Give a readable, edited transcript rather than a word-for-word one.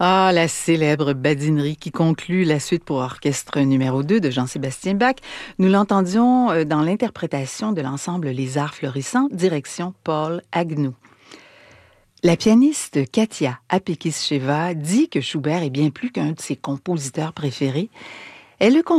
Ah, la célèbre badinerie qui conclut la suite pour orchestre numéro 2 de Jean-Sébastien Bach. Nous l'entendions dans l'interprétation de l'ensemble Les Arts Florissants, direction Paul Agnew. La pianiste Katia Apekis-Sheva dit que Schubert est bien plus qu'un de ses compositeurs préférés. Elle le